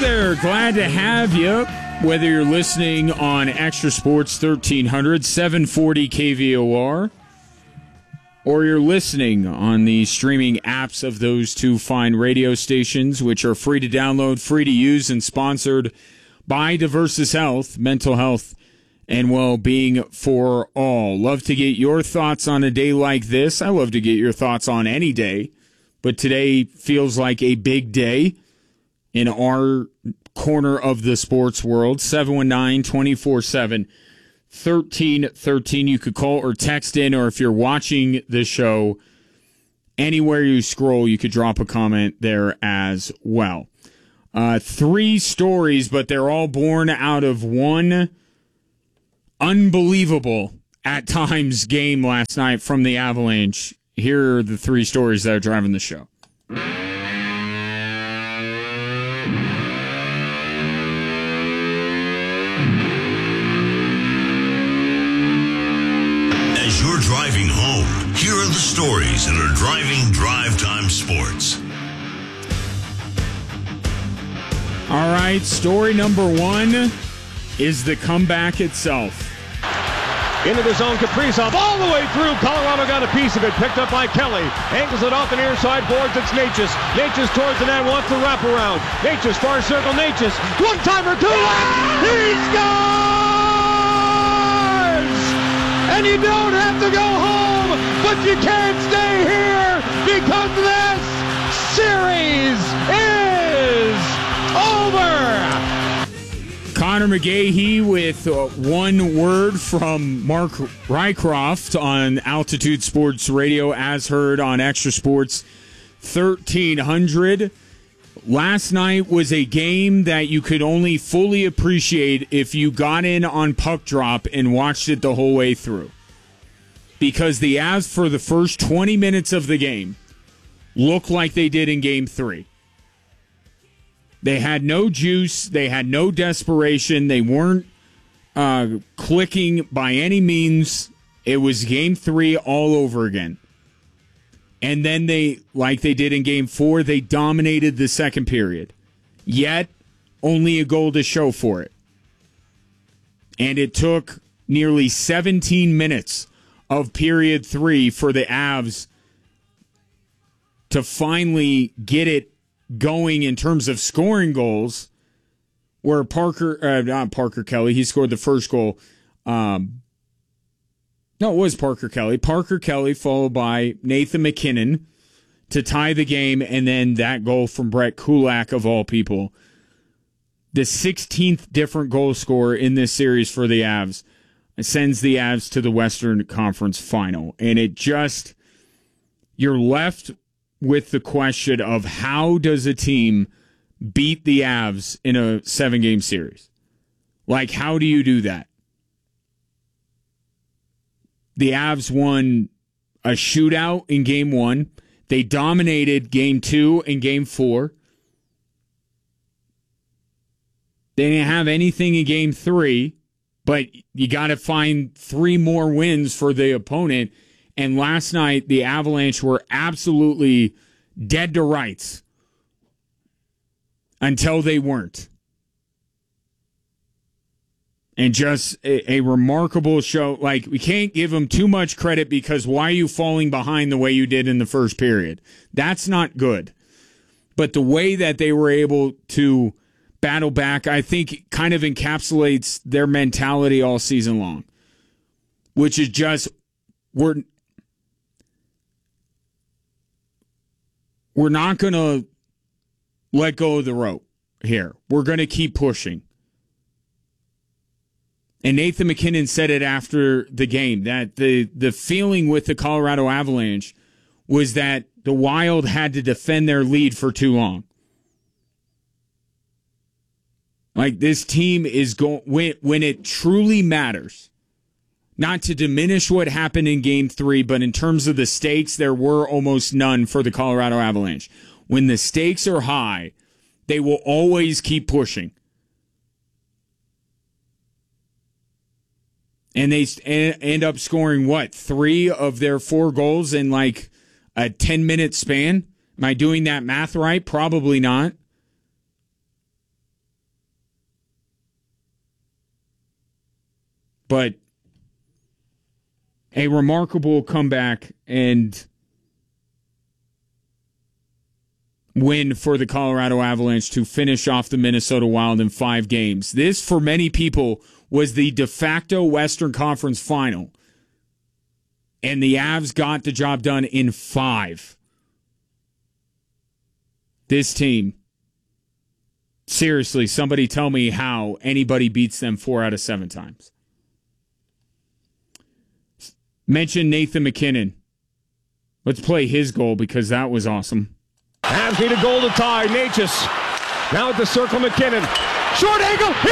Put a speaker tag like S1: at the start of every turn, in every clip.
S1: there. Glad to have you. Whether you're listening on Extra Sports 1300, 740 KVOR, or you're listening on the streaming apps of those two fine radio stations, which are free to download, free to use, and sponsored by Diversus Health, mental health and well-being for all. Love to get your thoughts on a day like this. I love to get your thoughts on any day, but today feels like a big day in our corner of the sports world. 719-247-1313. You could call or text in, or if you're watching the show, anywhere you scroll, you could drop a comment there as well. 3 stories, but they're all born out of one unbelievable, at times, game last night from the Avalanche. Here are the 3 stories that are driving the show.
S2: As you're driving home, here are the stories that are driving Drive Time Sports.
S1: All right, story number 1 is the comeback itself.
S3: Into the zone, Kaprizov all the way through. Colorado got a piece of it, picked up by Kelly. Angles it off the near side boards. It's Necas. Necas towards the net, wants to wrap around. Necas, far circle, Necas. One-timer, 2 left. He scores! And you don't have to go home, but you can't stay here because this series is over.
S1: Connor McGahey with one word from Mark Rycroft on Altitude Sports Radio, as heard on Extra Sports 1300. Last night was a game that you could only fully appreciate if you got in on puck drop and watched it the whole way through. Because the Avs, for the first 20 minutes of the game, looked like they did in Game 3. They had no juice. They had no desperation. They weren't clicking by any means. It was Game 3 all over again. And then they, like they did in Game 4, they dominated the second period. Yet, only a goal to show for it. And it took nearly 17 minutes of period 3 for the Avs to finally get it going in terms of scoring goals, where not Parker Kelly, he scored the first goal. No, it was Parker Kelly. Parker Kelly followed by Nathan McKinnon to tie the game, and then that goal from Brett Kulak, of all people. The 16th different goal scorer in this series for the Avs. It sends the Avs to the Western Conference Final. And it just, you're left with the question of how does a team beat the Avs in a 7-game series? Like, how do you do that? The Avs won a shootout in Game 1. They dominated Game 2 and Game 4. They didn't have anything in Game 3, but you got to find 3 more wins for the opponent. And last night, the Avalanche were absolutely dead to rights until they weren't. And just a remarkable show. Like, we can't give them too much credit because why are you falling behind the way you did in the first period? That's not good. But the way that they were able to battle back, I think, kind of encapsulates their mentality all season long, which is just, we're not going to let go of the rope here. We're going to keep pushing. And Nathan McKinnon said it after the game, that the feeling with the Colorado Avalanche was that the Wild had to defend their lead for too long. Like, this team is going, when it truly matters, not to diminish what happened in Game 3, but in terms of the stakes, there were almost none for the Colorado Avalanche. When the stakes are high, they will always keep pushing. And they end up scoring, 3 of their 4 goals in like a 10-minute span? Am I doing that math right? Probably not. But a remarkable comeback and win for the Colorado Avalanche to finish off the Minnesota Wild in 5 games. This, for many people, was the de facto Western Conference final. And the Avs got the job done in 5. This team, seriously, somebody tell me how anybody beats them 4 out of 7 times. Mention Nathan MacKinnon. Let's play his goal because that was awesome.
S3: Avs need a goal to tie. Natchez now at the circle. MacKinnon. Short angle. He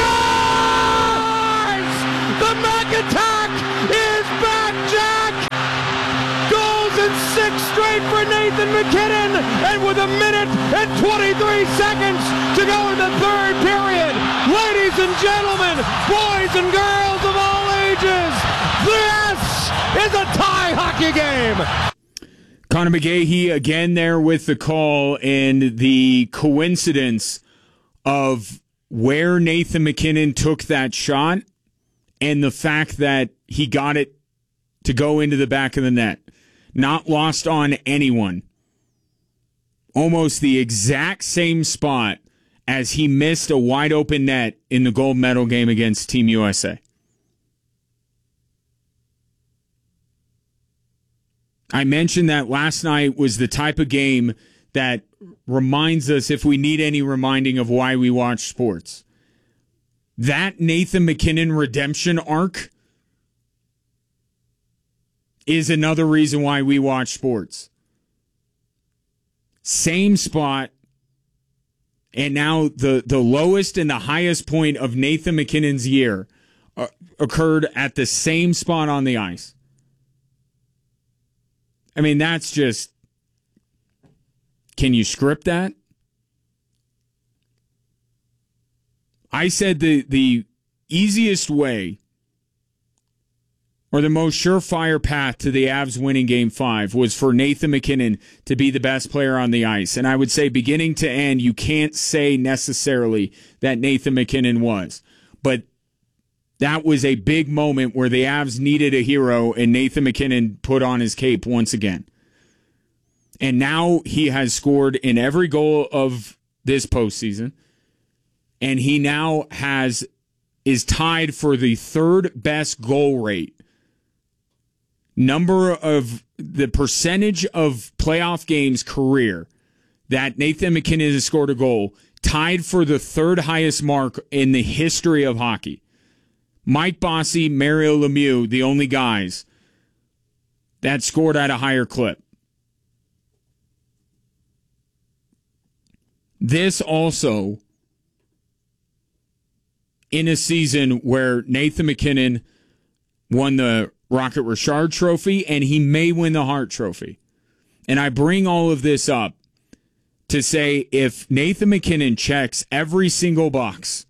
S3: scores! The Mac attack is back, Jack! Goals in 6 straight for Nathan MacKinnon. And with 1 minute and 23 seconds to go in the 3rd period. Ladies and gentlemen, boys and girls of all ages, this is a tie hockey game.
S1: Connor McGahey again there with the call, and the coincidence of where Nathan MacKinnon took that shot and the fact that he got it to go into the back of the net. Not lost on anyone. Almost the exact same spot as he missed a wide open net in the gold medal game against Team USA. I mentioned that last night was the type of game that reminds us, if we need any reminding, of why we watch sports. That Nathan MacKinnon redemption arc is another reason why we watch sports. Same spot, and now the lowest and the highest point of Nathan MacKinnon's year occurred at the same spot on the ice. I mean, that's just, can you script that? I said the easiest way or the most surefire path to the Avs winning Game 5 was for Nathan MacKinnon to be the best player on the ice. And I would say beginning to end, you can't say necessarily that Nathan MacKinnon was. But that was a big moment where the Avs needed a hero, and Nathan MacKinnon put on his cape once again. And now he has scored in every goal of this postseason, and he now is tied for the 3rd best goal rate. Number of the percentage of playoff games career that Nathan MacKinnon has scored a goal, tied for the 3rd highest mark in the history of hockey. Mike Bossy, Mario Lemieux, the only guys that scored at a higher clip. This also in a season where Nathan MacKinnon won the Rocket Richard Trophy, and he may win the Hart Trophy. And I bring all of this up to say, if Nathan MacKinnon checks every single box,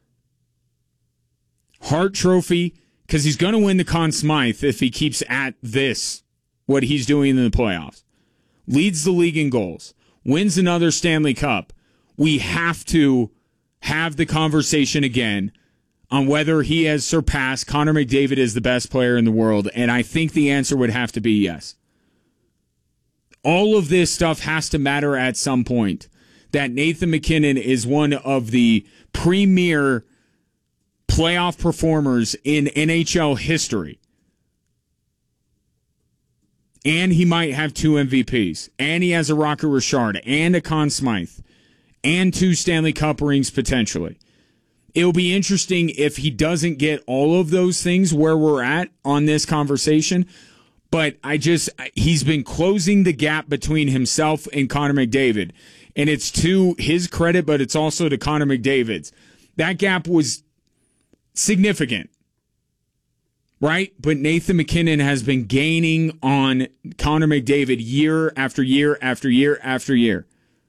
S1: Hart Trophy, because he's going to win the Conn Smythe if he keeps at this, what he's doing in the playoffs, leads the league in goals, wins another Stanley Cup, we have to have the conversation again on whether he has surpassed Connor McDavid as the best player in the world, and I think the answer would have to be yes. All of this stuff has to matter at some point. That Nathan MacKinnon is one of the premier playoff performers in NHL history. And he might have 2 MVPs. And he has a Rocket Richard and a Conn Smythe. And 2 Stanley Cup rings potentially. It'll be interesting if he doesn't get all of those things where we're at on this conversation. But he's been closing the gap between himself and Connor McDavid. And it's to his credit, but it's also to Connor McDavid's. That gap was significant, right? But Nathan MacKinnon has been gaining on Connor McDavid year after year after year after year.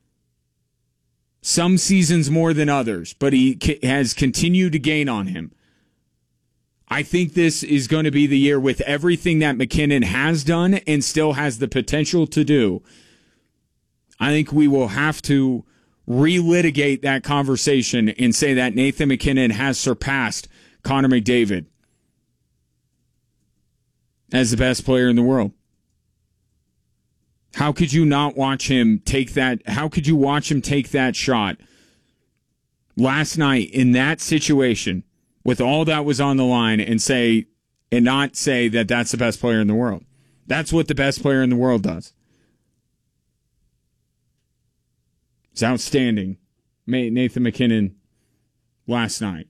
S1: Some seasons more than others, but he has continued to gain on him. I think this is going to be the year, with everything that MacKinnon has done and still has the potential to do. I think we will have to relitigate that conversation and say that Nathan MacKinnon has surpassed Connor McDavid. as the best player in the world. How could you not watch him take that? How could you watch him take that shot last night in that situation with all that was on the line and not say that that's the best player in the world? That's what the best player in the world does. It's outstanding. Nathan MacKinnon last night.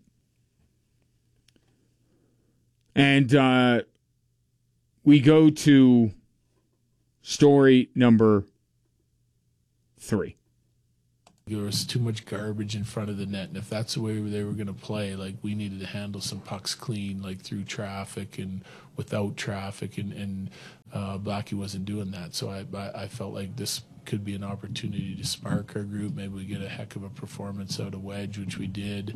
S1: And we go to story number 3.
S4: There was too much garbage in front of the net, and if that's the way they were going to play, like, we needed to handle some pucks clean, like through traffic and without traffic, and Blackie wasn't doing that. So I felt like this could be an opportunity to spark our group. Maybe we get a heck of a performance out of Wedge, which we did.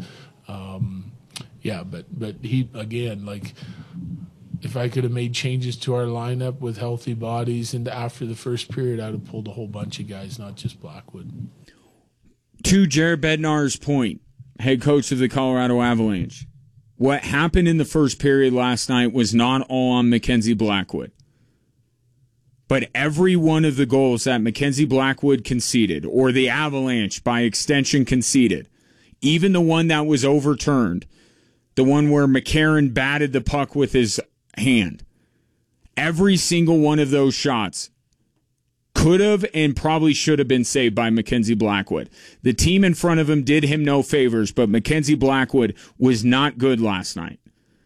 S4: But he, again, like, if I could have made changes to our lineup with healthy bodies and after the first period, I'd have pulled a whole bunch of guys, not just Blackwood.
S1: To Jared Bednar's point, head coach of the Colorado Avalanche, what happened in the first period last night was not all on Mackenzie Blackwood. But every one of the goals that Mackenzie Blackwood conceded, or the Avalanche by extension conceded, even the one that was overturned, the one where McCarron batted the puck with his hand, every single one of those shots could have and probably should have been saved by Mackenzie Blackwood. The team in front of him did him no favors, but Mackenzie Blackwood was not good last night.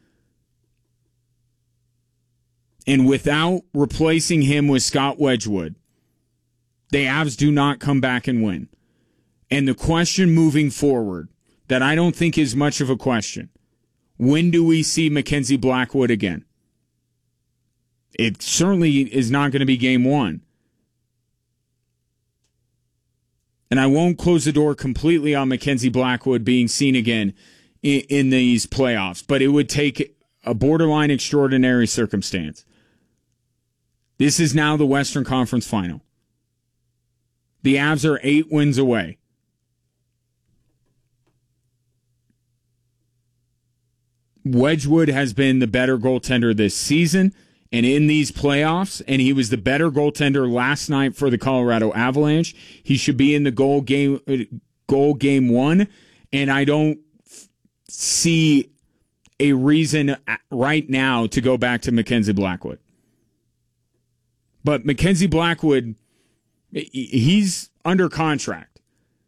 S1: And without replacing him with Scott Wedgwood, the Avs do not come back and win. And the question moving forward, that I don't think is much of a question, when do we see Mackenzie Blackwood again? It certainly is not going to be game 1. And I won't close the door completely on Mackenzie Blackwood being seen again in these playoffs, but it would take a borderline extraordinary circumstance. This is now the Western Conference Final. The Avs are 8 wins away. Wedgwood has been the better goaltender this season and in these playoffs, and he was the better goaltender last night for the Colorado Avalanche. He should be in the goal game 1, and I don't see a reason right now to go back to Mackenzie Blackwood. But Mackenzie Blackwood, he's under contract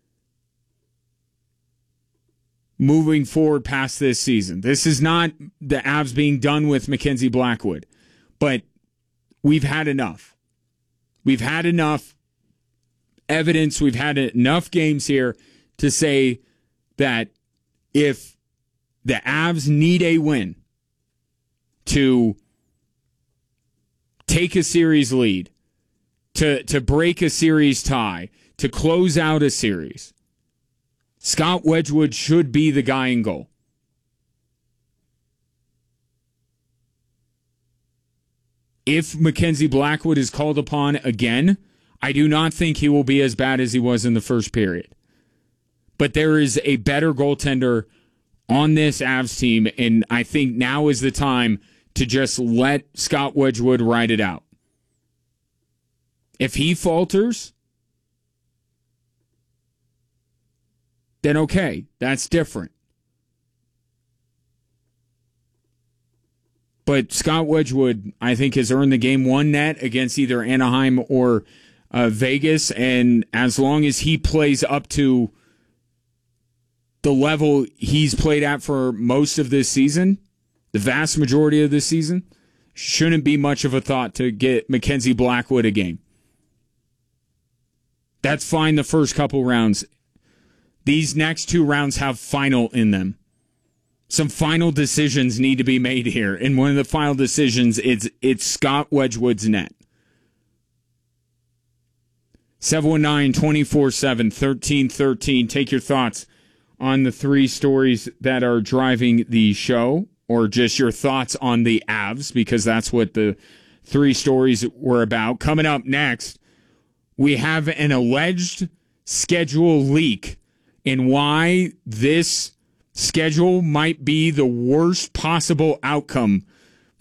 S1: moving forward past this season. This is not the Avs being done with Mackenzie Blackwood, but we've had enough. We've had enough evidence. We've had enough games here to say that if the Avs need a win to take a series lead, to break a series tie, to close out a series, Scott Wedgwood should be the guy in goal. If Mackenzie Blackwood is called upon again, I do not think he will be as bad as he was in the first period. But there is a better goaltender on this Avs team, and I think now is the time to just let Scott Wedgwood ride it out. If he falters, then okay, that's different. But Scott Wedgwood, I think, has earned the game 1 net against either Anaheim or Vegas, and as long as he plays up to the level he's played at for most of this season, the vast majority of this season, shouldn't be much of a thought to get Mackenzie Blackwood a game. That's fine the first couple rounds. These next 2 rounds have final in them. Some final decisions need to be made here, and one of the final decisions is it's Scott Wedgwood's net. 719-247-1313. Take your thoughts on the 3 stories that are driving the show, or just your thoughts on the Avs, because that's what the 3 stories were about. Coming up next, we have an alleged schedule leak and why this schedule might be the worst possible outcome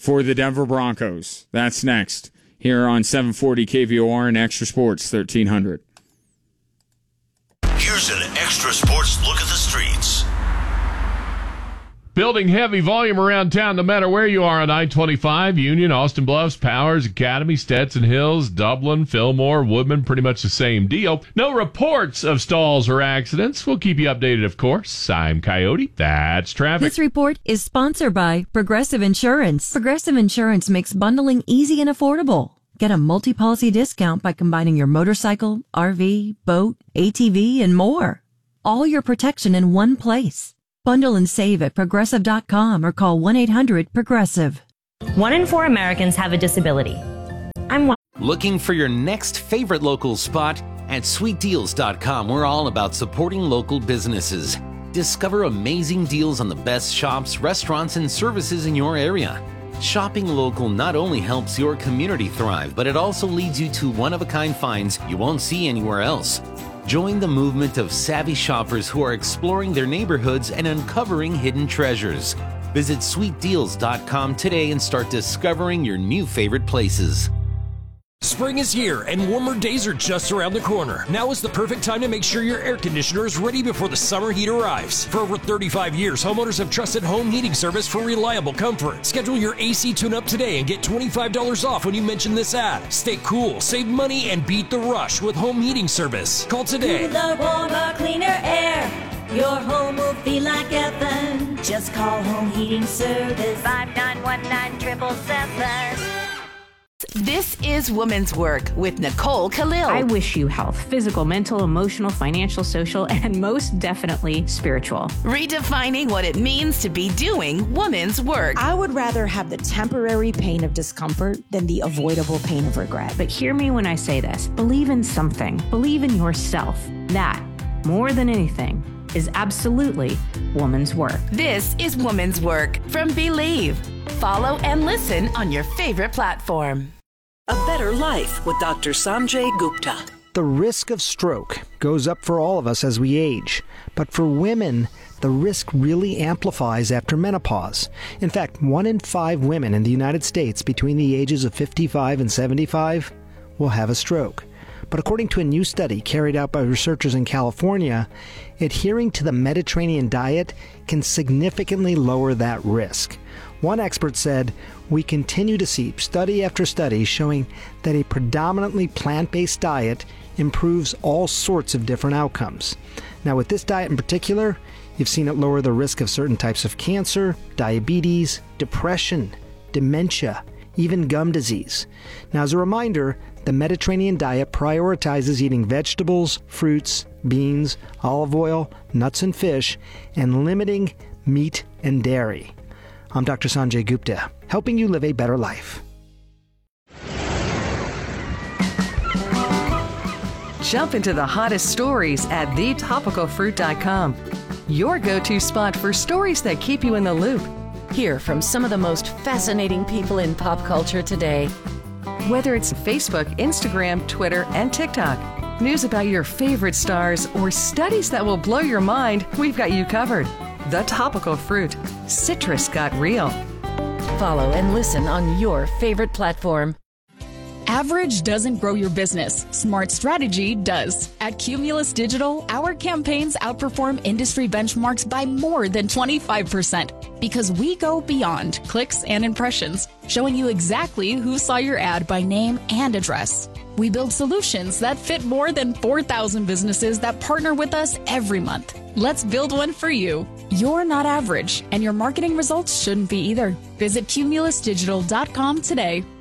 S1: for the Denver Broncos. That's next here on 740 KVOR and Extra Sports 1300.
S2: Here's an Extra Sports look at the streets.
S5: Building heavy volume around town no matter where you are on I-25, Union, Austin Bluffs, Powers, Academy, Stetson Hills, Dublin, Fillmore, Woodman, pretty much the same deal. No reports of stalls or accidents. We'll keep you updated, of course. I'm Coyote. That's traffic.
S6: This report is sponsored by Progressive Insurance. Progressive Insurance makes bundling easy and affordable. Get a multi-policy discount by combining your motorcycle, RV, boat, ATV, and more. All your protection in one place. Bundle and save at Progressive.com or call 1-800-PROGRESSIVE.
S7: 1 in 4 Americans have a disability. I'm one.
S8: Looking for your next favorite local spot? At SweetDeals.com, we're all about supporting local businesses. Discover amazing deals on the best shops, restaurants, and services in your area. Shopping local not only helps your community thrive, but it also leads you to one-of-a-kind finds you won't see anywhere else. Join the movement of savvy shoppers who are exploring their neighborhoods and uncovering hidden treasures. Visit SweetDeals.com today and start discovering your new favorite places.
S9: Spring is here and warmer days are just around the corner. Now is the perfect time to make sure your air conditioner is ready before the summer heat arrives. For over 35 years, homeowners have trusted Home Heating Service for reliable comfort. Schedule your AC tune-up today and get $25 off when you mention this ad. Stay cool, save money, and beat the rush with Home Heating Service. Call today.
S10: Cooler, warmer, cleaner air. Your home will feel like heaven. Just call Home Heating Service.
S11: 5919-777. This is Women's Work with Nicole Khalil.
S12: I wish you health, physical, mental, emotional, financial, social, and most definitely spiritual.
S11: Redefining what it means to be doing women's work.
S13: I would rather have the temporary pain of discomfort than the avoidable pain of regret.
S12: But hear me when I say this. Believe in something. Believe in yourself. That, more than anything, is absolutely woman's work.
S11: This is Women's Work from Believe. Follow and listen on your favorite platform.
S14: A better life with Dr. Sanjay Gupta.
S15: The risk of stroke goes up for all of us as we age, but for women, the risk really amplifies after menopause. In fact, 1 in 5 women in the United States between the ages of 55 and 75 will have a stroke. But according to a new study carried out by researchers in California, adhering to the Mediterranean diet can significantly lower that risk. One expert said, "We continue to see study after study showing that a predominantly plant-based diet improves all sorts of different outcomes." Now, with this diet in particular, you've seen it lower the risk of certain types of cancer, diabetes, depression, dementia, even gum disease. Now, as a reminder, the Mediterranean diet prioritizes eating vegetables, fruits, beans, olive oil, nuts and fish, and limiting meat and dairy. I'm Dr. Sanjay Gupta, helping you live a better life.
S16: Jump into the hottest stories at thetopicalfruit.com. Your go-to spot for stories that keep you in the loop.
S6: Hear from some of the most fascinating people in pop culture today.
S16: Whether it's Facebook, Instagram, Twitter, and TikTok, news about your favorite stars, or studies that will blow your mind, we've got you covered. The Topical Fruit. Citrus got real.
S6: Follow and listen on your favorite platform.
S17: Average doesn't grow your business. Smart strategy does. At Cumulus Digital, our campaigns outperform industry benchmarks by more than 25% because we go beyond clicks and impressions, showing you exactly who saw your ad by name and address. We build solutions that fit more than 4,000 businesses that partner with us every month. Let's build one for you. You're not average, and your marketing results shouldn't be either. Visit cumulusdigital.com today.